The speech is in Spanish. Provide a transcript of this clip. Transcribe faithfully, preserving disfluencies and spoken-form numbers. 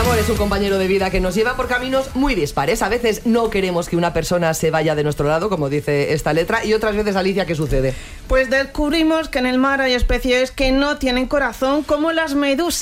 amor es un compañero de vida que nos lleva por caminos muy dispares. A veces no queremos que una persona se vaya de nuestro lado, como dice esta letra, y otras veces, Alicia, ¿qué sucede? Pues descubrimos que en el mar hay especies que no tienen corazón, como las medusas.